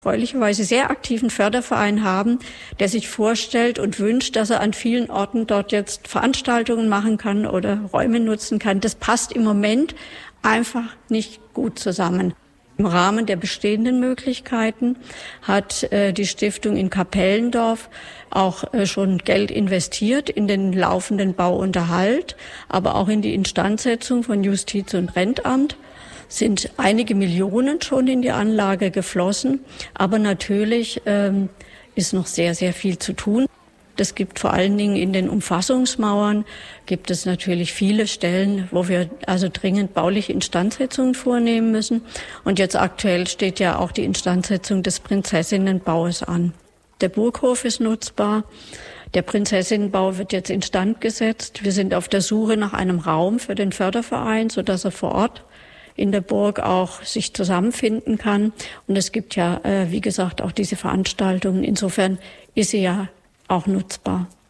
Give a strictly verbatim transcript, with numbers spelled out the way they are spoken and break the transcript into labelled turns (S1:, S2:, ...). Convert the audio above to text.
S1: erfreulicherweise sehr aktiven Förderverein haben, der sich vorstellt und wünscht, dass er an vielen Orten dort jetzt Veranstaltungen machen kann oder Räume nutzen kann. Das passt im Moment einfach nicht gut zusammen. Im Rahmen der bestehenden Möglichkeiten hat äh, die Stiftung in Kapellendorf auch äh, schon Geld investiert in den laufenden Bauunterhalt, aber auch in die Instandsetzung von Justiz- und Rentamt. Sind einige Millionen schon in die Anlage geflossen, aber natürlich ähm, ist noch sehr, sehr viel zu tun. Es gibt vor allen Dingen in den Umfassungsmauern, gibt es natürlich viele Stellen, wo wir also dringend bauliche Instandsetzungen vornehmen müssen. Und jetzt aktuell steht ja auch die Instandsetzung des Prinzessinnenbaues an. Der Burghof ist nutzbar. Der Prinzessinnenbau wird jetzt instand gesetzt. Wir sind auf der Suche nach einem Raum für den Förderverein, sodass er vor Ort in der Burg auch sich zusammenfinden kann. Und es gibt ja, äh, wie gesagt, auch diese Veranstaltungen. Insofern ist sie ja auch nutzbar.